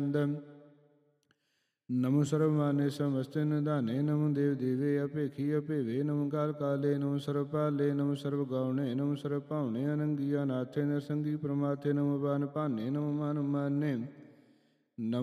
ਨਮੋ ਸਰਵਮਾਨੇ ਸਮਸਤੇ ਨਿਧਾਨੇ ਨਮੋ ਦੇਵ ਦੇਵੇ ਅਭੇਖੀ ਅਭੇਵੇ ਨਮੋ ਕਾਲ ਕਾਲੇ ਨਮੋ ਸਰਵਪਾਲੇ ਨਮੋ ਸਰਵ ਗਾਉਣੇ ਨਮੋ ਸਰਵ ਭਾਉਣੇ ਅਨੰਗੀ ਅਨਾਥੇ ਨਰਸੰਗੀ ਪ੍ਰਮਾਥੇ ਨਮੋ ਬਾਨ ਭਾਨੇ ਨਮੋ ਮਨ ਮਾਨੇ।